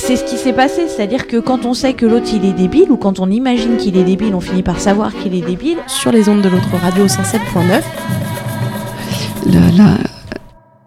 c'est ce qui s'est passé, c'est-à-dire que quand on sait que l'autre il est débile, ou quand on imagine qu'il est débile, on finit par savoir qu'il est débile. Sur les ondes de l'autre radio 107.9.